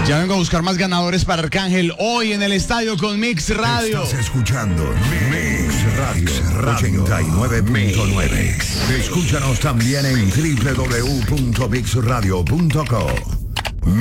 Ya vengo a buscar más ganadores para Arcángel hoy en el estadio con Mix Radio. Estás escuchando Mix Radio 89.9. Escúchanos también en www.mixradio.co.